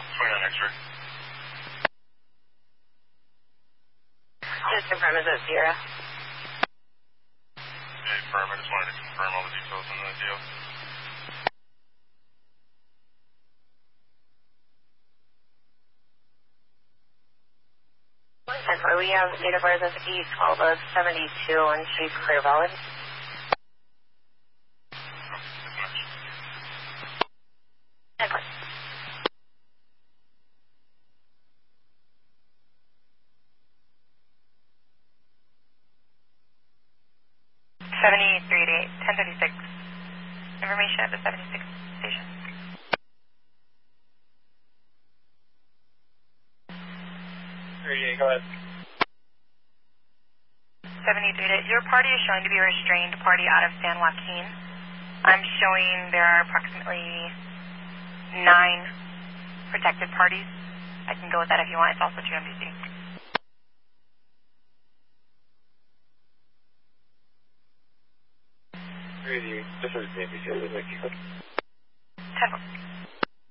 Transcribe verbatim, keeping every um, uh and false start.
twenty-nine X-ray. Just confirm, is it Sierra? Yeah, firm. I just wanted to confirm all the details on the deal. And so we have date of birth of E twelve of seventy-two and she's clear valid. seventy-three eighty-eight, ten thirty-six. Information at the seventy-six station. thirty-eight, go ahead. seventy-three eighty-eight. Your party is showing to be a restrained party out of San Joaquin. I'm showing there are approximately nine protected parties. I can go with that if you want. It's also two M B C. Crazy. Just as N B C. ten four.